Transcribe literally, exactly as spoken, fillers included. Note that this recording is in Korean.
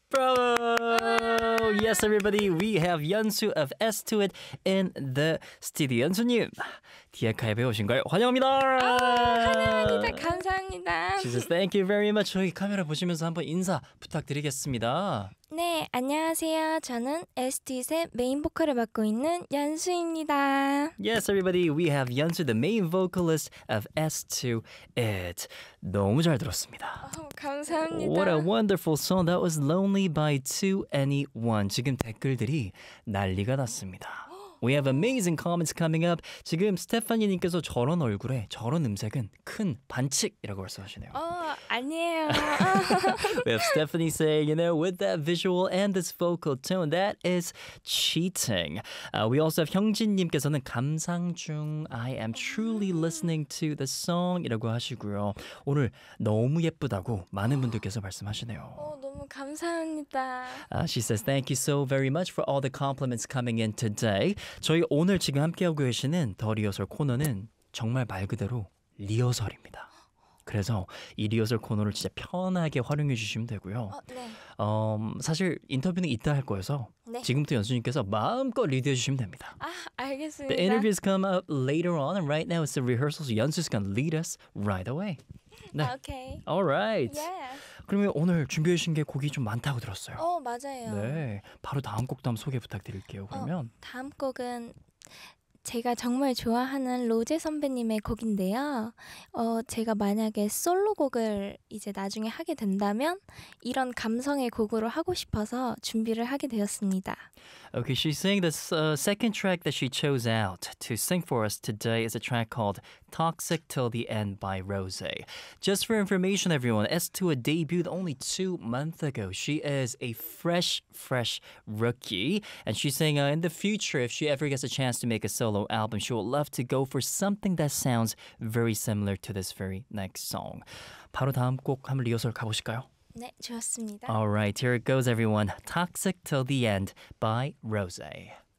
Bravo! Yes, everybody, we have 연수 of S to it in the studio. 연수님, 디에카에 오신 걸 환영합니다. 아, 환영합니다. 감사합니다. She says, thank you very much. 저희 카메라 보시면서 한번 인사 부탁드리겠습니다. 네, 안녕하세요. 저는 에스티의 메인 보컬을 맡고 있는 연수입니다. Yes, everybody, we have 연수, the main vocalist of S to it. 너무 잘 들었습니다. 어, 감사합니다. What a wonderful song. That was Lonely by To Anyone. 지금 댓글들이 난리가 났습니다. We have amazing comments coming up. 지금 스테파니님께서 저런 얼굴에 저런 음색은 큰 반칙이라고 말씀하시네요. 어, 아니에요. We have Stephanie saying, you know, with that visual and this vocal tone, that is cheating. Uh, we also have 형진님께서는 감상 중, I am truly listening to the song이라고 하시고요. 오늘 너무 예쁘다고 많은 분들께서 말씀하시네요. 어, 너무 감사합니다. Uh, she says, thank you so very much for all the compliments coming in today. 저희 오늘 지금 함께하고 계시는 더 리허설 코너는 정말 말 그대로 리허설입니다. 그래서 이 리허설 코너를 진짜 편하게 활용해 주시면 되고요. 어, 네. 어, 사실 인터뷰는 이따 할 거여서 네. 지금부터 연수님께서 마음껏 리드해 주시면 됩니다. 아, 알겠습니다. The interviews come up later on, and right now it's the rehearsal. So 연수's gonna lead us right away. 네. 오케이. All right. Yeah. 그러면 오늘 준비해 주신 게 곡이 좀 많다고 들었어요. 어, 맞아요. 네. 바로 다음 곡도 한번 소개 부탁드릴게요. 그러면 어, 다음 곡은 제가 정말 좋아하는 로제 선배님의 곡인데요. 어, 제가 만약에 솔로곡을 이제 나중에 하게 된다면 이런 감성의 곡으로 하고 싶어서 준비를 하게 되었습니다. Okay, she's saying this uh, second track that she chose out to sing for us today is a track called Toxic Till the End by Rose. Just for information, everyone, S two debuted only two months ago. She is a fresh, fresh rookie. And she's saying uh, in the future, if she ever gets a chance to make a solo album, she would love to go for something that sounds very similar to this very next song. 바로 다음 곡 한번 리허설 가보실까요? 네, 좋았습니다. All right, here it goes, everyone. Toxic Till the End by Rose.